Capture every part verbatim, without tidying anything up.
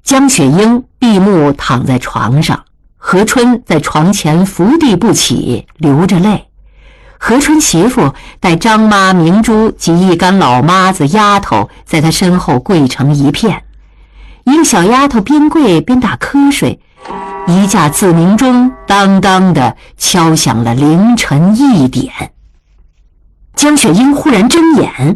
江雪英闭目躺在床上，何春在床前伏地不起，流着泪。何春媳妇带张妈、明珠及一干老妈子丫头在她身后跪成一片，一个小丫头边跪边打瞌睡，一架自鸣钟当当地敲响了凌晨一点。江雪英忽然睁眼，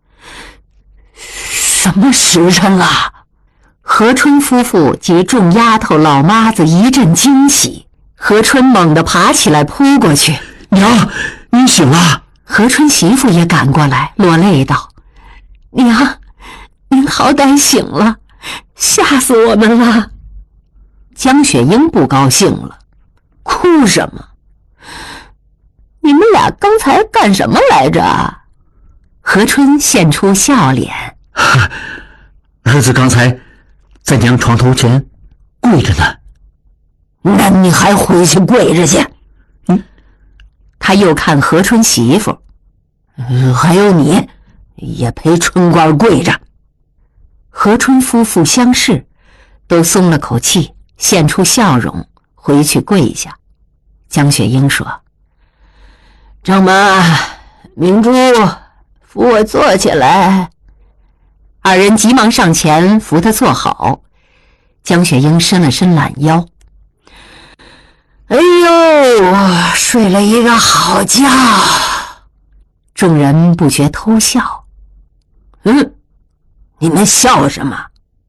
什么时辰了？何春夫妇及众丫头老妈子一阵惊喜，何春猛地爬起来扑过去：“ 娘，你醒了！” 何春媳妇也赶过来，落泪道：“娘，您好歹醒了，吓死我们了。”江雪英不高兴了：“哭什么？你们俩刚才干什么来着？”何春现出笑脸：“ 儿子刚才在娘床头前跪着呢。”“ 那你还回去跪着去？”嗯，他又看何春媳妇：“呃、还有你也陪春官跪着。”何春夫妇相视，都松了口气，现出笑容，回去跪下。江雪英说：“张妈、明珠，扶我坐起来。”二人急忙上前扶她坐好。江雪英伸了伸懒腰：“哎呦，睡了一个好觉。”众人不觉偷笑。“嗯，你们笑什么？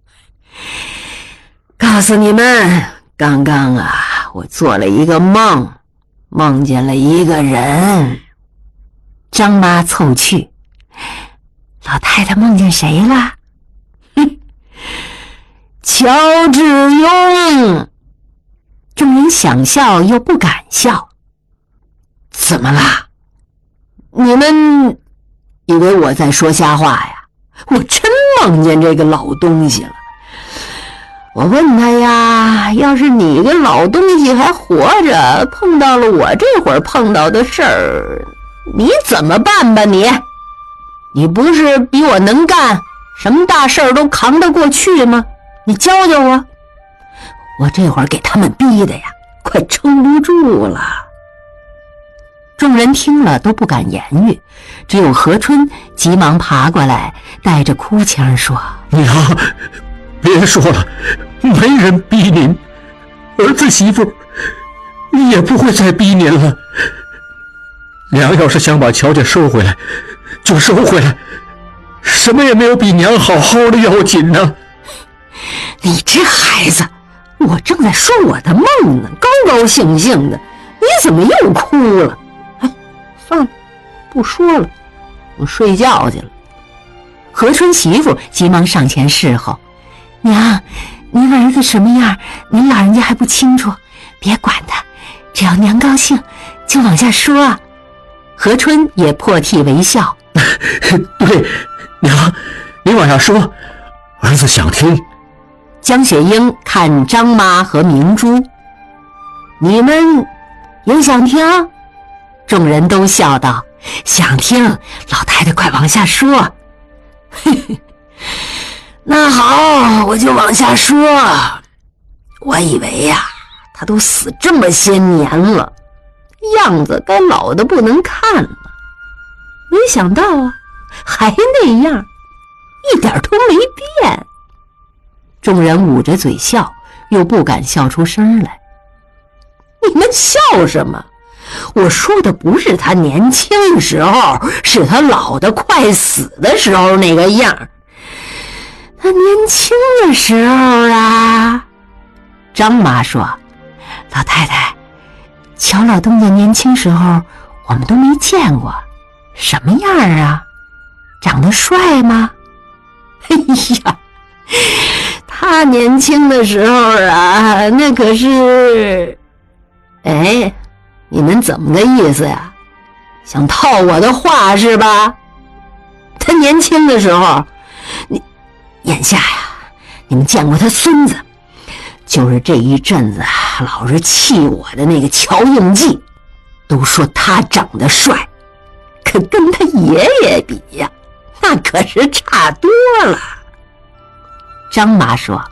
告诉你们，刚刚啊，我做了一个梦，梦见了一个人。”张妈凑趣：“老太太梦见谁了？”“哼，乔致庸。”众人想笑又不敢笑。“怎么啦？你们以为我在说瞎话呀？我真梦见这个老东西了。我问他呀，要是你个老东西还活着，碰到了我这会儿碰到的事儿，你怎么办吧你？你不是比我能干，什么大事儿都扛得过去吗？你教教我。我这会儿给他们逼的呀，快撑不住了。”众人听了都不敢言语，只有何春急忙爬过来，带着哭腔说：“ 娘，别说了，没人逼您，儿子媳妇也不会再逼您了。娘要是想把乔家收回来，就收回来，什么也没有比娘好好的要紧呢。”“ 你这孩子，我正在说我的梦呢，高高兴兴的，你怎么又哭了？哎，算了，不说了，我睡觉去了。”何春媳妇急忙上前侍候：“娘，您儿子什么样，您老人家还不清楚，别管他，只要娘高兴，就往下说。”何春也破涕为笑：“ 对，娘，你往下说，儿子想听。” 江雪英看张妈和明珠：“你们也想听？”众人都笑道：“想听，老太太快往下说。”“嘿嘿，那好，我就往下说。我以为呀、啊，他都死这么些年了，样子该老的不能看了，没想到啊，还那样，一点都没变。”众人捂着嘴笑，又不敢笑出声来。“你们笑什么？我说的不是他年轻时候，是他老的快死的时候那个样。他年轻的时候啊。”张妈说：“老太太，乔老东家年轻时候我们都没见过，什么样啊？长得帅吗？”“哎呀，他年轻的时候啊，那可是……哎，你们怎么个意思呀？想套我的话是吧？他年轻的时候，你眼下呀，你们见过他孙子，就是这一阵子老是气我的那个乔应季，都说他长得帅，可跟他爷爷比呀，那可是差多了。”张妈说：“